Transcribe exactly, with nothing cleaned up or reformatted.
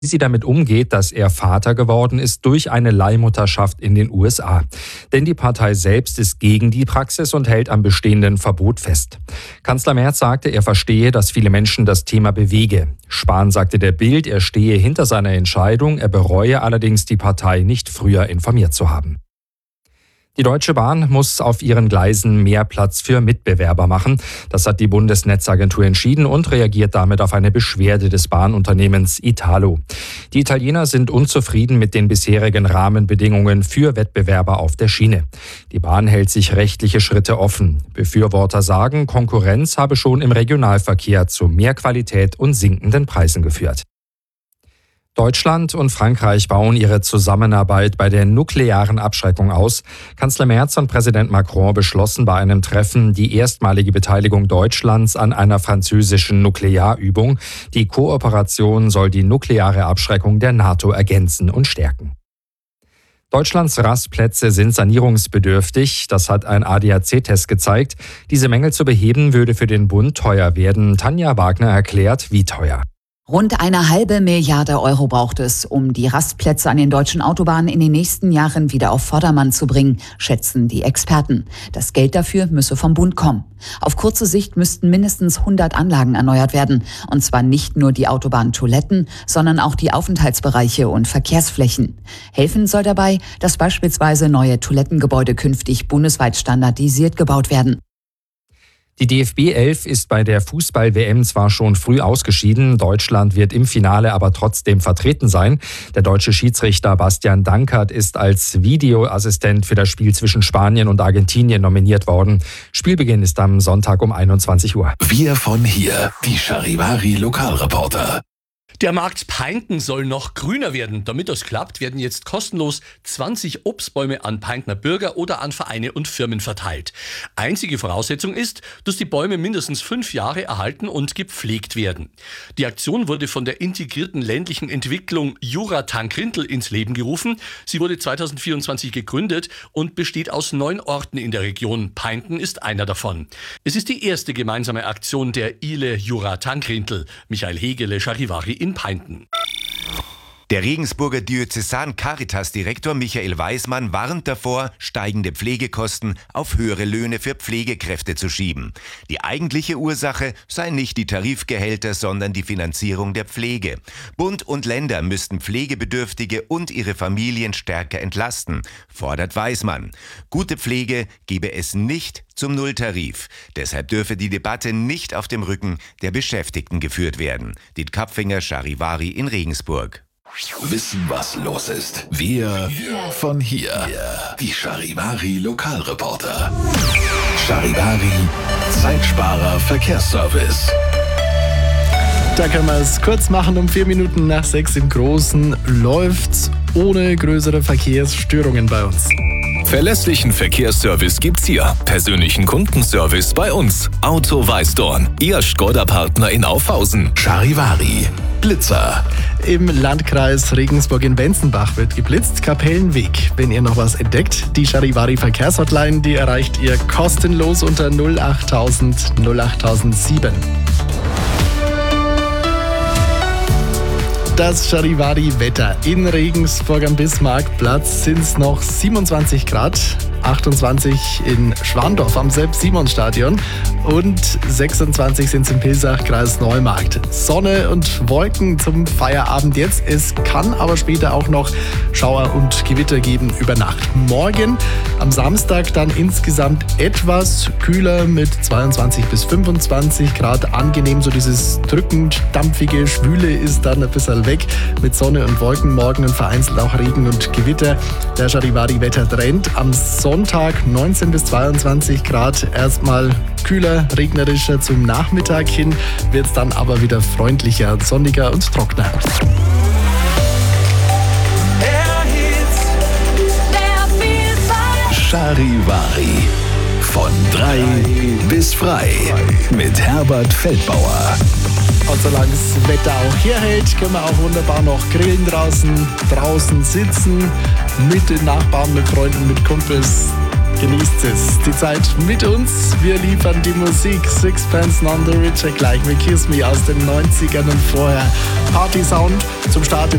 Wie sie damit umgeht, dass er Vater geworden ist durch eine Leihmutterschaft in den U S A. Denn die Partei selbst ist gegen die Praxis und hält am bestehenden Verbot fest. Kanzler Merz sagte, er verstehe, dass viele Menschen das Thema bewege. Spahn sagte der Bild, er stehe hinter seiner Entscheidung, er bereue allerdings, die Partei nicht früher informiert zu haben. Die Deutsche Bahn muss auf ihren Gleisen mehr Platz für Mitbewerber machen. Das hat die Bundesnetzagentur entschieden und reagiert damit auf eine Beschwerde des Bahnunternehmens Italo. Die Italiener sind unzufrieden mit den bisherigen Rahmenbedingungen für Wettbewerber auf der Schiene. Die Bahn hält sich rechtliche Schritte offen. Befürworter sagen, Konkurrenz habe schon im Regionalverkehr zu mehr Qualität und sinkenden Preisen geführt. Deutschland und Frankreich bauen ihre Zusammenarbeit bei der nuklearen Abschreckung aus. Kanzler Merz und Präsident Macron beschlossen bei einem Treffen die erstmalige Beteiligung Deutschlands an einer französischen Nuklearübung. Die Kooperation soll die nukleare Abschreckung der NATO ergänzen und stärken. Deutschlands Rastplätze sind sanierungsbedürftig. Das hat ein A D A C-Test gezeigt. Diese Mängel zu beheben würde für den Bund teuer werden. Tanja Wagner erklärt, wie teuer. Rund eine halbe Milliarde Euro braucht es, um die Rastplätze an den deutschen Autobahnen in den nächsten Jahren wieder auf Vordermann zu bringen, schätzen die Experten. Das Geld dafür müsse vom Bund kommen. Auf kurze Sicht müssten mindestens hundert Anlagen erneuert werden. Und zwar nicht nur die Autobahntoiletten, sondern auch die Aufenthaltsbereiche und Verkehrsflächen. Helfen soll dabei, dass beispielsweise neue Toilettengebäude künftig bundesweit standardisiert gebaut werden. Die D F B elf ist bei der Fußball-W M zwar schon früh ausgeschieden, Deutschland wird im Finale aber trotzdem vertreten sein. Der deutsche Schiedsrichter Bastian Dankert ist als Videoassistent für das Spiel zwischen Spanien und Argentinien nominiert worden. Spielbeginn ist am Sonntag um einundzwanzig Uhr. Wir von hier, die Charivari Lokalreporter. Der Markt Peinkten soll noch grüner werden. Damit das klappt, werden jetzt kostenlos zwanzig Obstbäume an Peinkner Bürger oder an Vereine und Firmen verteilt. Einzige Voraussetzung ist, dass die Bäume mindestens fünf Jahre erhalten und gepflegt werden. Die Aktion wurde von der integrierten ländlichen Entwicklung Jura-Tankrintel ins Leben gerufen. Sie wurde zweitausendvierundzwanzig gegründet und besteht aus neun Orten in der Region. Peinkten ist einer davon. Es ist die erste gemeinsame Aktion der Ile Jura-Tankrintel. Michael Hegele, Charivari in Peinkten. Der Regensburger Diözesan-Caritas-Direktor Michael Weismann warnt davor, steigende Pflegekosten auf höhere Löhne für Pflegekräfte zu schieben. Die eigentliche Ursache sei nicht die Tarifgehälter, sondern die Finanzierung der Pflege. Bund und Länder müssten Pflegebedürftige und ihre Familien stärker entlasten, fordert Weismann. Gute Pflege gebe es nicht zum Nulltarif. Deshalb dürfe die Debatte nicht auf dem Rücken der Beschäftigten geführt werden. Diet Kapfinger, Charivari in Regensburg. Wissen, was los ist. Wir von hier. Die Charivari Lokalreporter. Charivari Zeitsparer Verkehrsservice. Da können wir es kurz machen. Um vier Minuten nach sechs im Großen läuft's ohne größere Verkehrsstörungen bei uns. Verlässlichen Verkehrsservice gibt's hier. Persönlichen Kundenservice bei uns. Auto Weißdorn, Ihr Skoda-Partner in Aufhausen. Charivari Blitzer. Im Landkreis Regensburg in Wenzenbach wird geblitzt. Kapellenweg. Wenn ihr noch was entdeckt, die Charivari Verkehrshotline, die erreicht ihr kostenlos unter null achttausend null achttausendsieben. Das Charivari-Wetter. In Regensburg am Bismarckplatz sind es noch siebenundzwanzig Grad, achtundzwanzig in Schwandorf am Sepp-Simon-Stadion und sechsundzwanzig sind es im Pilsach-Kreis Neumarkt. Sonne und Wolken zum Feierabend jetzt. Es kann aber später auch noch Schauer und Gewitter geben über Nacht. Morgen am Samstag dann insgesamt etwas kühler mit zweiundzwanzig bis fünfundzwanzig Grad. Angenehm, so dieses drückend dampfige, schwüle ist dann ein bisschen weg mit Sonne und Wolken. Morgen und vereinzelt auch Regen und Gewitter. Der Charivari-Wettertrend am Sonntag neunzehn bis zweiundzwanzig Grad. Erstmal kühler, regnerischer zum Nachmittag hin. Wird es dann aber wieder freundlicher, sonniger und trockener. Charivari. Von drei bis frei. Mit Herbert Feldbauer. Und solange das Wetter auch hier hält, können wir auch wunderbar noch grillen draußen, draußen sitzen, mit den Nachbarn, mit Freunden, mit Kumpels. Genießt es. Die Zeit mit uns. Wir liefern die Musik. Sixpence None the Richer gleich mit Kiss Me aus den neunzigern und vorher. Party Sound zum Start.